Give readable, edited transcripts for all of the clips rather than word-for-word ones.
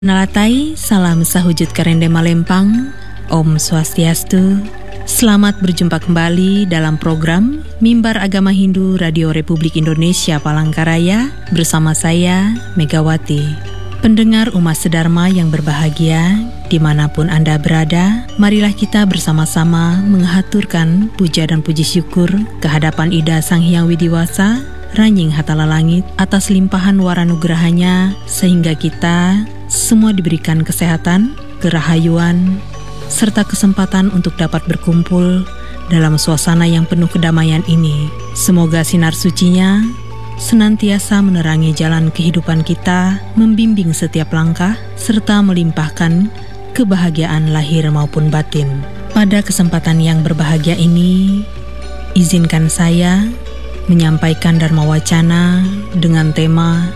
Nalatai, salam sahujud karende malempang, Om Swastiastu. Selamat berjumpa kembali dalam program Mimbar Agama Hindu Radio Republik Indonesia Palangkaraya bersama saya, Megawati. Pendengar Umat Sedharma yang berbahagia, dimanapun Anda berada, marilah kita bersama-sama mengaturkan puja dan puji syukur kehadapan Ida Sang Hyang Widiwasa, Ranying Hatala Langit atas limpahan waranugrahanya sehingga kita semua diberikan kesehatan, kerahayuan, serta kesempatan untuk dapat berkumpul dalam suasana yang penuh kedamaian ini. Semoga sinar sucinya senantiasa menerangi jalan kehidupan kita, membimbing setiap langkah, serta melimpahkan kebahagiaan lahir maupun batin. Pada kesempatan yang berbahagia ini, izinkan saya menyampaikan Dharma Wacana dengan tema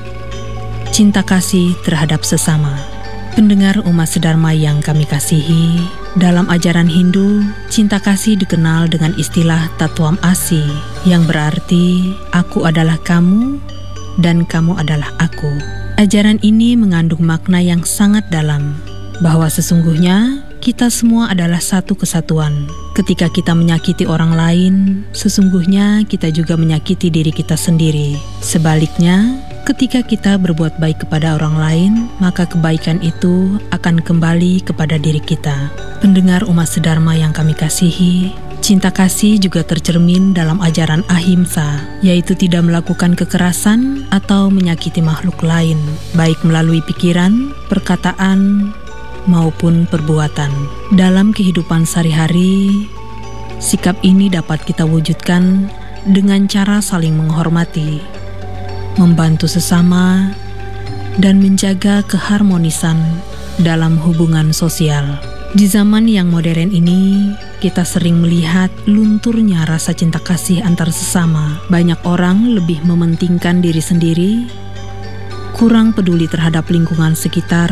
Cinta Kasih Terhadap Sesama. Pendengar Umat Sedharma yang kami kasihi, dalam ajaran Hindu, cinta kasih dikenal dengan istilah Tatwam Asi, yang berarti aku adalah kamu dan kamu adalah aku. Ajaran ini mengandung makna yang sangat dalam, bahwa sesungguhnya kita semua adalah satu kesatuan. Ketika kita menyakiti orang lain, sesungguhnya kita juga menyakiti diri kita sendiri. Sebaliknya, ketika kita berbuat baik kepada orang lain, maka kebaikan itu akan kembali kepada diri kita. Pendengar Umat Sedharma yang kami kasihi, cinta kasih juga tercermin dalam ajaran Ahimsa, yaitu tidak melakukan kekerasan atau menyakiti makhluk lain, baik melalui pikiran, perkataan, maupun perbuatan. Dalam kehidupan sehari-hari, sikap ini dapat kita wujudkan dengan cara saling menghormati, membantu sesama, dan menjaga keharmonisan dalam hubungan sosial. Di zaman yang modern ini, kita sering melihat lunturnya rasa cinta kasih antar sesama. Banyak orang lebih mementingkan diri sendiri, kurang peduli terhadap lingkungan sekitar,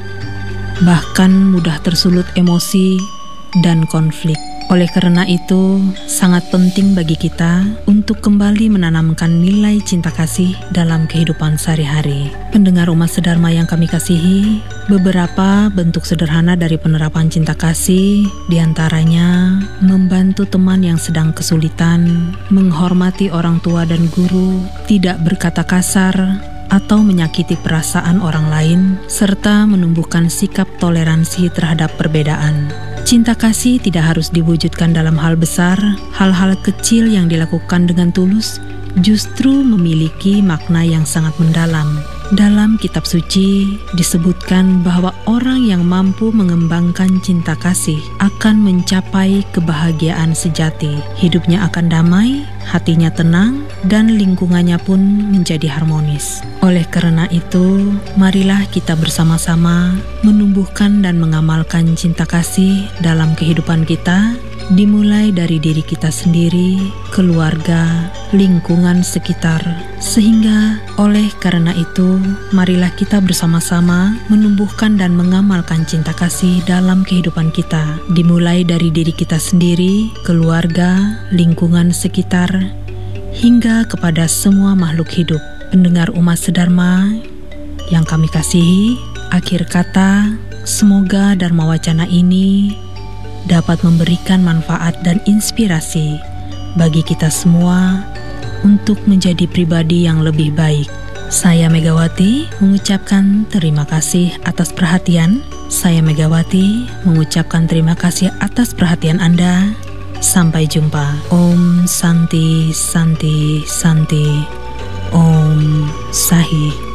bahkan mudah tersulut emosi dan konflik. Oleh karena itu, sangat penting bagi kita untuk kembali menanamkan nilai cinta kasih dalam kehidupan sehari-hari. Pendengar Umat Sedharma yang kami kasihi, beberapa bentuk sederhana dari penerapan cinta kasih diantaranya membantu teman yang sedang kesulitan, menghormati orang tua dan guru, tidak berkata kasar atau menyakiti perasaan orang lain, serta menumbuhkan sikap toleransi terhadap perbedaan. Cinta kasih tidak harus diwujudkan dalam hal besar, hal-hal kecil yang dilakukan dengan tulus justru memiliki makna yang sangat mendalam. Dalam kitab suci disebutkan bahwa orang yang mampu mengembangkan cinta kasih akan mencapai kebahagiaan sejati. Hidupnya akan damai, hatinya tenang, dan lingkungannya pun menjadi harmonis. Oleh karena itu, marilah kita bersama-sama menumbuhkan dan mengamalkan cinta kasih dalam kehidupan kita, dimulai dari diri kita sendiri, keluarga, lingkungan sekitar, sehingga oleh karena itu, marilah kita bersama-sama menumbuhkan dan mengamalkan cinta kasih dalam kehidupan kita, dimulai dari diri kita sendiri, keluarga, lingkungan sekitar, hingga kepada semua makhluk hidup. Pendengar Umat Sedharma yang kami kasihi, akhir kata, semoga Dharma Wacana ini dapat memberikan manfaat dan inspirasi bagi kita semua untuk menjadi pribadi yang lebih baik. Saya Megawati mengucapkan terima kasih atas perhatian. Saya Megawati mengucapkan terima kasih atas perhatian Anda. Sampai jumpa. Om Santi Santi Santi. Om Sahi.